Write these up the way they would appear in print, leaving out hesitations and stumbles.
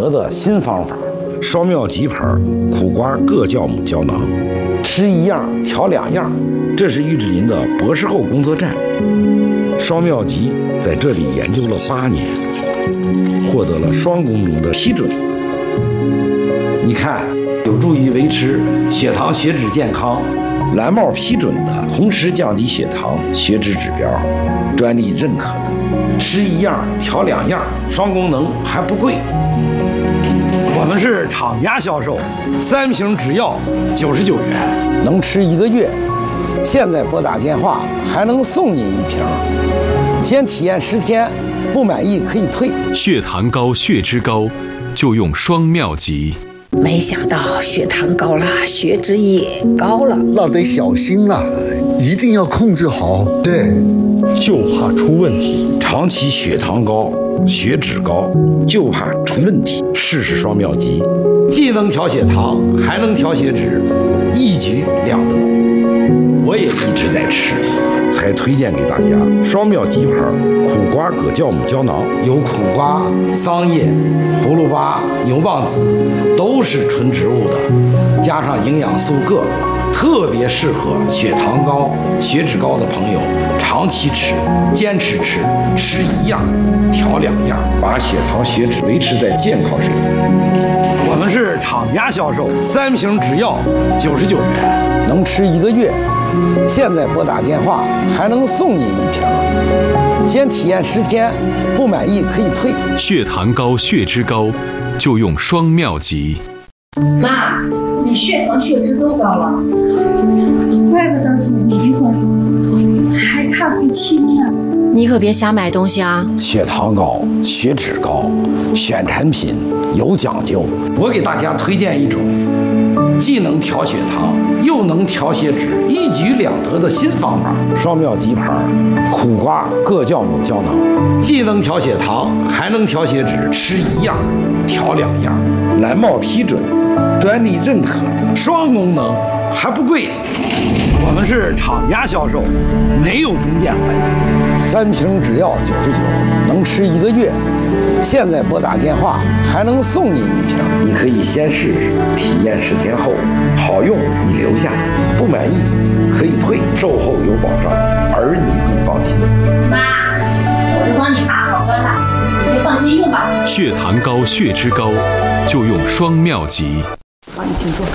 得的新方法。双妙吉牌苦瓜各酵母胶囊，吃一样调两样。这是玉志林的博士后工作站。双妙吉在这里研究了8年，获得了双功能的批准。你看，有助于维持血糖血脂健康，蓝帽批准的，同时降低血糖血脂指标，专利认可的，吃一样调两样，双功能还不贵。我们是厂家销售，3瓶只要99元，能吃1个月。现在拨打电话还能送你1瓶，先体验10天，不满意可以退。 血糖高、血脂高，就用双妙吉。 没想到血糖高了，血脂也高了， 那得小心了，一定要控制好。 对， 就怕出问题。 长期血糖高、血脂高，就怕出问题。试试双妙吉，既能调血糖，还能调血脂，一举两得。我也一直在吃，才推荐给大家。双妙吉牌苦瓜葛酵母胶囊，有苦瓜、桑叶、葫芦巴、牛蒡子，都是纯植物的，加上营养素铬，特别适合血糖高、血脂高的朋友长期吃，坚持吃，吃一样调两样，把血糖血脂维持在健康水平。我们是厂家销售，3瓶只要99元，能吃1个月。现在拨打电话还能送你1瓶，先体验10天，不满意可以退。 血糖高、血脂高，就用双妙吉。 妈，你血糖血脂都高了， 怪不得总迷糊，还看不清呢。 你可别瞎买东西啊！ 血糖高、血脂高，选产品有讲究。我给大家推荐一种既能调血糖又能调血脂，一举两得的新方法。双妙吉牌苦瓜各酵母胶囊，既能调血糖还能调血脂，吃一样调两样，蓝帽批准的，专利认可的，双功能还不贵。我们是厂家销售，没有中间环节，3瓶只要99，能吃1个月。现在拨打电话还能送你1瓶，你可以先试试，体验10天后好用你留下，不满意可以退，售后有保障，儿女更放心。 妈，我都帮你查好端了，你就放心用吧。 血糖高、血脂高，就用双妙吉。 帮你请坐。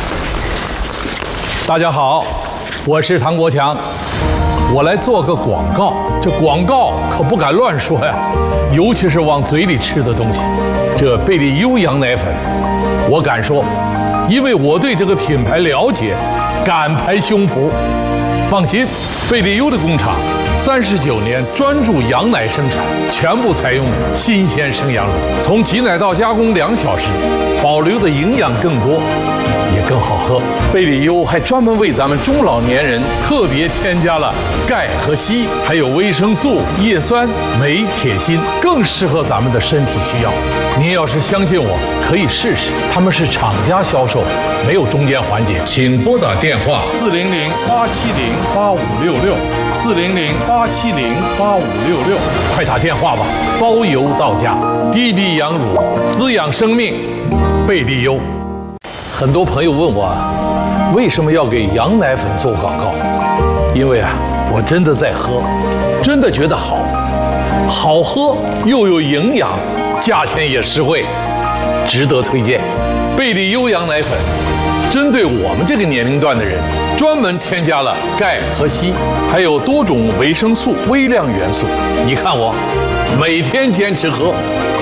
大家好，我是唐国强，我来做个广告。这广告可不敢乱说呀，尤其是往嘴里吃的东西。这贝利优羊奶粉，我敢说，因为我对这个品牌了解，敢拍胸脯。放心，贝利优的工厂39年专注羊奶生产，全部采用新鲜生羊乳，从挤奶到加工2小时，保留的营养更多，也更好喝。贝利优还专门为咱们中老年人特别添加了钙和硒，还有维生素、叶酸、镁、铁、锌，更适合咱们的身体需要。您要是相信我，可以试试。他们是厂家销售，没有中间环节。请拨打电话400-870-8566，400-870-8566，快打电话吧，包邮到家。滴滴羊乳，滋养生命，贝利优。很多朋友问我，为什么要给羊奶粉做广告？因为我真的在喝，真的觉得好喝又有营养，价钱也实惠，值得推荐。贝利优羊奶粉针对我们这个年龄段的人，专门添加了钙和硒，还有多种维生素、微量元素。你看我每天坚持喝。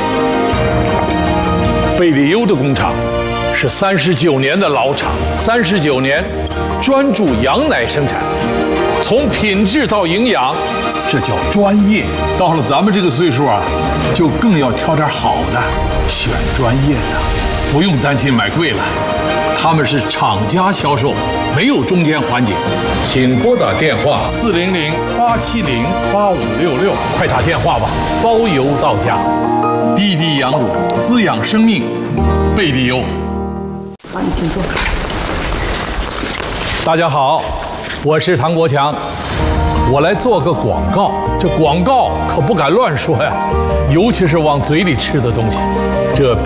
贝利优的工厂是39年的老厂，39年专注羊奶生产，从品质到营养，这叫专业。到了咱们这个岁数就更要挑点好的，选专业的，不用担心买贵了。他们是厂家销售，没有中间环节。请拨打电话400-870-8566，快打电话吧，包邮到家。滴滴羊乳，滋养生命，贝利优。 帮你请坐。 大家好，我是唐国强，我来做个广告。这广告可不敢乱说呀，尤其是往嘴里吃的东西。这